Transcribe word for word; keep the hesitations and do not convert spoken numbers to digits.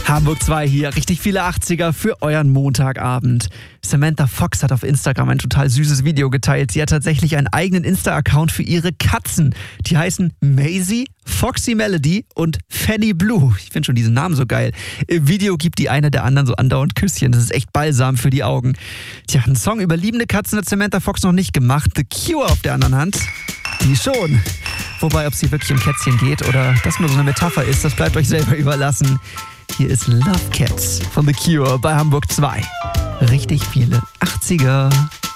Hamburg zwei hier, richtig viele achtziger für euren Montagabend. Samantha Fox hat auf Instagram ein total süßes Video geteilt. Sie hat tatsächlich einen eigenen Insta-Account für ihre Katzen. Die heißen Maisie, Foxy Melody und Fanny Blue. Ich finde schon diesen Namen so geil. Im Video gibt die eine der anderen so andauernd Küsschen. Das ist echt Balsam für die Augen. Tja, einen Song über liebende Katzen hat Samantha Fox noch nicht gemacht. The Cure auf der anderen Hand, die schon. Wobei, ob es hier wirklich um Kätzchen geht oder das nur so eine Metapher ist, das bleibt euch selber überlassen. Hier ist Love Cats von The Cure bei Hamburg zwei. Richtig viele achtziger.